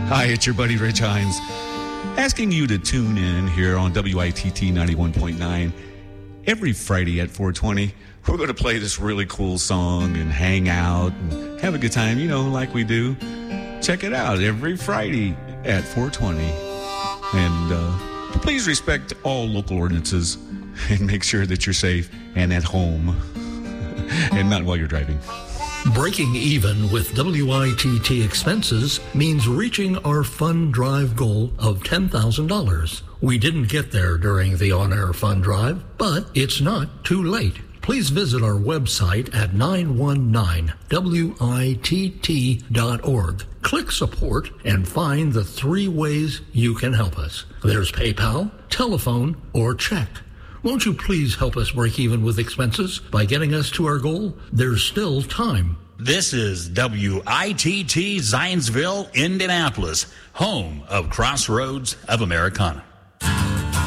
Hi, it's your buddy Rich Hines, asking you to tune in here on WITT 91.9 every Friday at 4:20. We're going to play this really cool song and hang out and have a good time, like we do. Check it out every Friday at 4:20. And please respect all local ordinances and make sure that you're safe and at home and not while you're driving. Breaking even with WITT expenses means reaching our fund drive goal of $10,000. We didn't get there during the on-air fund drive, but it's not too late. Please visit our website at 919witt.org. Click support and find the 3 ways you can help us. There's PayPal, telephone, or check. Won't you please help us break even with expenses by getting us to our goal? There's still time. This is WITT Zionsville, Indianapolis, home of Crossroads of Americana.